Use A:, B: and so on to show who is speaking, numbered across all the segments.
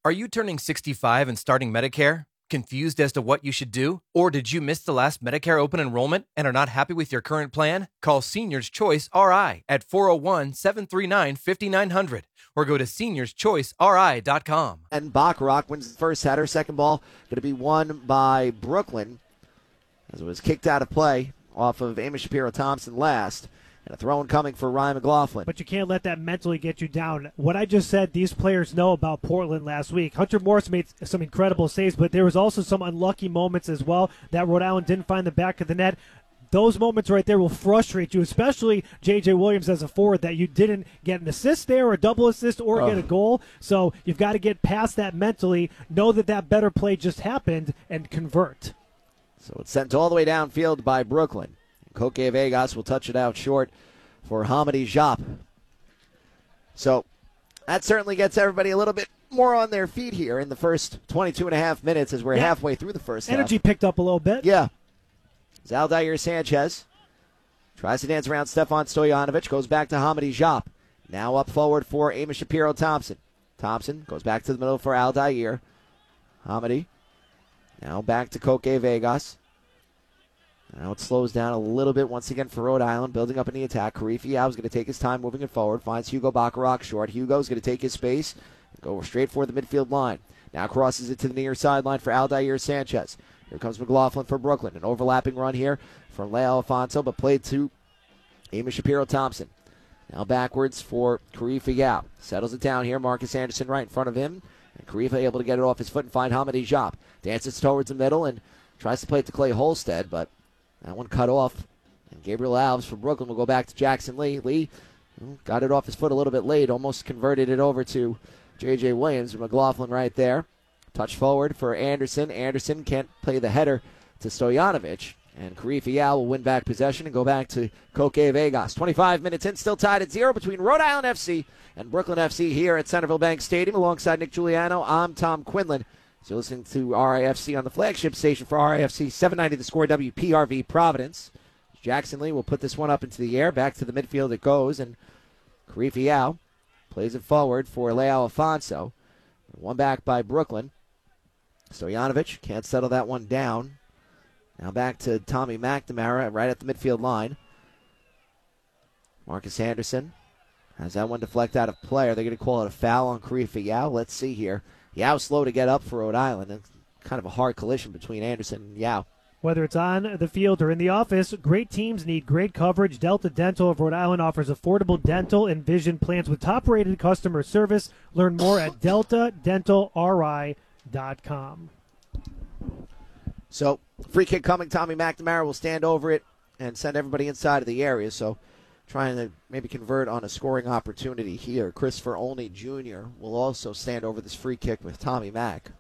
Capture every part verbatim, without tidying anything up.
A: Are you turning sixty-five and starting Medicare? Confused as to what you should do? Or did you miss the last Medicare open enrollment and are not happy with your current plan? Call Seniors Choice R I at four oh one, seven three nine, five nine zero zero or go to seniors choice r i dot com.
B: And Bacharach wins the first header. Second ball going to be won by Brooklyn as it was kicked out of play off of Amos Shapiro-Thompson last. And a throw-in coming for Ryan McLaughlin.
C: But you can't let that mentally get you down. What I just said, these players know about Portland last week. Hunter Morris made some incredible saves, but there was also some unlucky moments as well that Rhode Island didn't find the back of the net. Those moments right there will frustrate you, especially J J. Williams as a forward, that you didn't get an assist there or a double assist or oh. get a goal. So you've got to get past that mentally, know that that better play just happened, and convert.
B: So it's sent all the way downfield by Brooklyn. Koke Vegas will touch it out short for Hamadi Jop. So that certainly gets everybody a little bit more on their feet here in the first twenty-two and a half minutes as we're yeah. halfway through the first
C: Energy
B: half.
C: Energy picked up a little bit.
B: Yeah. Zaldair Sanchez tries to dance around Stefan Stojanovic, goes back to Hamadi Jop. Now up forward for Amos Shapiro-Thompson. Thompson goes back to the middle for Aldair. Hamadi now back to Koke Vegas. Now it slows down a little bit once again for Rhode Island, building up in the attack. Karifi Yao is going to take his time moving it forward, finds Hugo Bacharach short. Hugo's going to take his space and go straight for the midfield line. Now crosses it to the near sideline for Aldair Sanchez. Here comes McLaughlin for Brooklyn. An overlapping run here from Leo Alfonso, but played to Amos Shapiro-Thompson. Now backwards for Karifi Yao. Settles it down here. Marcus Anderson right in front of him. And Karifa able to get it off his foot and find Hamadi Jop. Dances towards the middle and tries to play it to Clay Holstead, but that one cut off. And Gabriel Alves from Brooklyn will go back to Jackson Lee. Lee got it off his foot a little bit late, almost converted it over to J J. Williams. McLaughlin right there. Touch forward for Anderson. Anderson can't play the header to Stojanovic. And Karifi Yao will win back possession and go back to Koke Vegas. twenty-five minutes in, still tied at zero between Rhode Island F C and Brooklyn F C here at Centerville Bank Stadium. Alongside Nick Giuliano, I'm Tom Quinlan. So you're listening to R I F C on the flagship station for R I F C seven ninety The Score W P R V Providence. Jackson Lee will put this one up into the air. Back to the midfield it goes. And Karifi Yao plays it forward for Leo Alfonso. One back by Brooklyn. Stojanovic can't settle that one down. Now back to Tommy McNamara right at the midfield line. Marcus Anderson has that one deflect out of play. Are they going to call it a foul on Karifi Yao? Let's see here. Yao slow to get up for Rhode Island. It's kind of a hard collision between Anderson and Yao.
C: Whether it's on the field or in the office, great teams need great coverage. Delta Dental of Rhode Island offers affordable dental and vision plans with top-rated customer service. Learn more at delta dental r i dot com.
B: So, free kick coming. Tommy McNamara will stand over it and send everybody inside of the area. So, trying to maybe convert on a scoring opportunity here. Christopher Olney Junior will also stand over this free kick with Tommy Mack.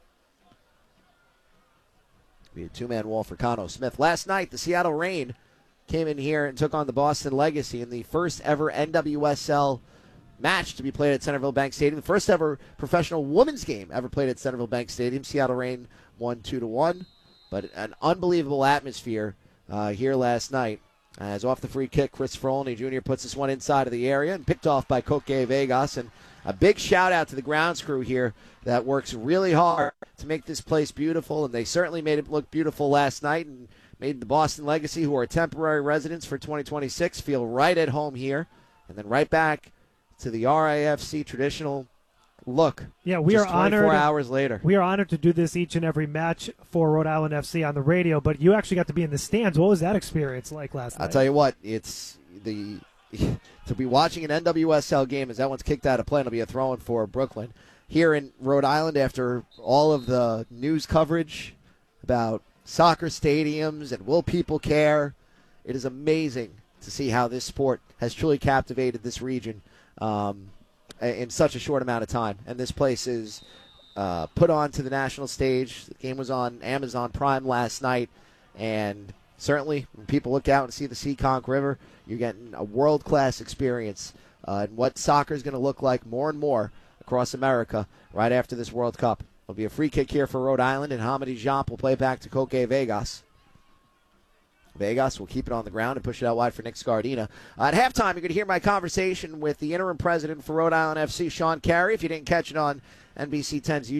B: Be a two-man wall for Cano Smith. Last night, the Seattle Reign came in here and took on the Boston Legacy in the first ever N W S L match to be played at Centerville Bank Stadium. The first ever professional women's game ever played at Centerville Bank Stadium. Seattle Reign won two to one. But an unbelievable atmosphere uh, here last night. As off the free kick, Christopher Olney Junior puts this one inside of the area and picked off by Koke Vegas. And a big shout out to the grounds crew here that works really hard to make this place beautiful. And they certainly made it look beautiful last night and made the Boston Legacy, who are temporary residents for twenty twenty-six, feel right at home here. And then right back to the R I F C traditional look.
C: Yeah, we
B: just
C: are honored.
B: twenty-four hours later.
C: We are honored to do this each and every match for Rhode Island F C on the radio, but you actually got to be in the stands. What was that experience like last night?
B: I'll tell you what, it's the to be watching an N W S L game as that one's kicked out of play. It'll be a throw-in for Brooklyn. Here in Rhode Island, after all of the news coverage about soccer stadiums and will people care, it is amazing to see how this sport has truly captivated this region um, in such a short amount of time. And this place is uh, put on to the national stage. The game was on Amazon Prime last night, and certainly when people look out and see the Seekonk River, you're getting a world-class experience uh, and what soccer is going to look like more and more across America right after this World Cup. There'll be a free kick here for Rhode Island, and Hamadi Jop will play back to Koke Vegas. Vegas will keep it on the ground and push it out wide for Nick Scardina. Uh, at halftime, you're going to hear my conversation with the interim president for Rhode Island F C, Sean Carey. If you didn't catch it on N B C ten's